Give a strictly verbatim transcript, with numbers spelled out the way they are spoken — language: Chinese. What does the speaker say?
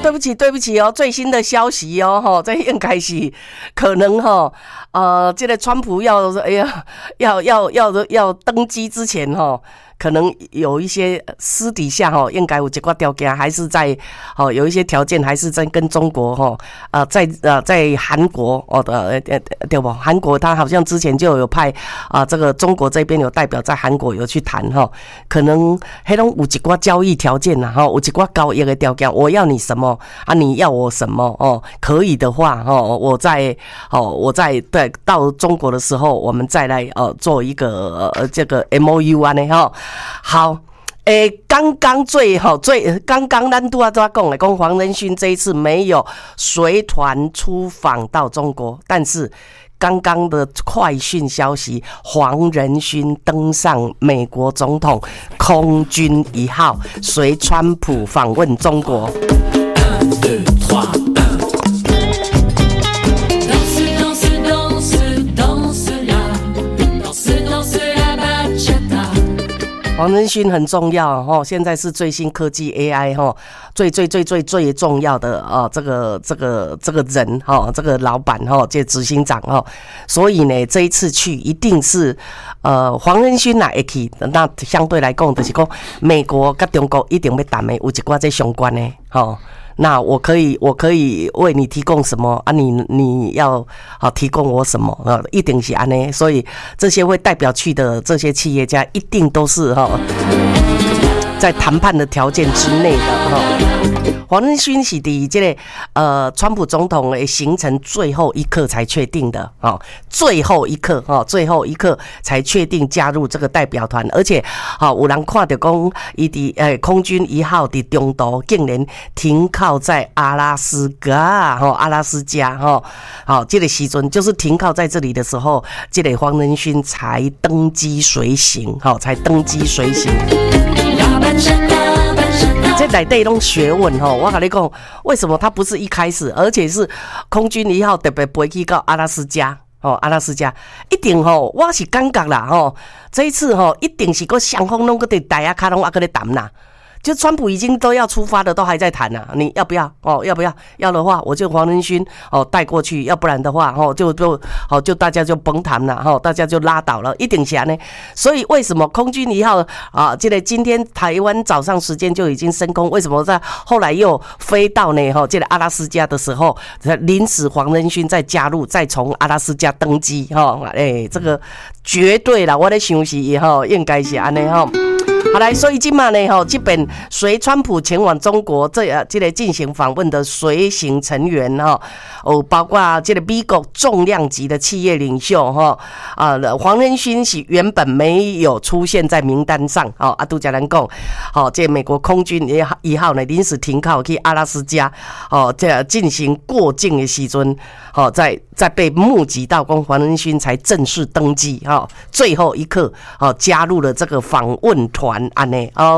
对不起，对不起哦，最新的消息哦，哈，这应该是可能哈，呃，这个川普要哎呀，要要要要登基之前哈。可能有一些私底下哈，应该有一寡条件，还是在哦有一些条件，还是在跟中国哈呃在呃在韩国哦的呃对不？韩国他好像之前就有派啊、呃、这个中国这边有代表在韩国有去谈哈，可能黑龙有一寡交易条件呐哈，有一寡交易的条件，我要你什么啊？你要我什么哦？可以的话哦，我在哦我在对到中国的时候，我们再来呃做一个呃这个 M O U 啊呢哈。好，诶，刚刚最好最刚刚咱拄啊拄啊讲的，讲黄仁勋这一次没有随团出访到中国，但是刚刚的快讯消息，黄仁勋登上美国总统空军一号，随川普访问中国。黄仁勋很重要哈，现在是最新科技 A I 哈，最最最最最重要的啊，这个这个这个人哈，这个老板哈，这执行长哈，所以呢，这一次去一定是呃黄仁勋来去，那相对来讲就是讲美国跟中国一定要谈的有一寡这相关的哈。那我可以，我可以为你提供什么啊？你你要好提供我什么啊？一定是安呢，所以这些会代表去的这些企业家，一定都是哈，在谈判的条件之内的哈。黄仁勋是伫这个呃，川普总统的行程最后一刻才确定的哦，最后一刻哈，最后一刻才确定加入这个代表团，而且好有人看到讲，伊伫呃空军一号伫中途竟然停靠在阿拉斯加哈，阿拉斯加哈，好这个时阵就是停靠在这里的时候，这个黄仁勋才登机随行哈，才登机随行。这内底拢学问吼，我跟你讲，为什么他不是一开始，而且是空军一号特别飞去到阿拉斯加哦，阿拉斯加一定吼，我是感觉啦吼，这一次吼一定是个双方拢个伫台啊卡拢啊个咧谈啦。就川普已经都要出发的，都还在谈呢、啊。你要不要？哦，要不要？要的话，我就黄仁勋哦带过去；要不然的话，哦就就哦就大家就崩谈了，哈、哦，大家就拉倒了，一定下呢。所以为什么空军一号啊？这个今天台湾早上时间就已经升空，为什么在后来又飞到呢？哈、哦，这个阿拉斯加的时候，临时黄仁勋再加入，再从阿拉斯加登机，哈、哦，哎、欸，这个绝对啦，我在想是以后应该是安尼哈。好来，所以今嘛呢，吼，这边随川普前往中国这呃这个进行访问的随行成员哈，哦，包括这个美国重量级的企业领袖哈，啊，黄仁勋是原本没有出现在名单上，哦，啊，杜家人讲，好，这美国空军一号呢临时停靠去阿拉斯加，哦，这进行过境的时阵，好，在在被募集到，公黄仁勋才正式登机，哈，最后一刻，哦，加入了这个访问团。安内哦。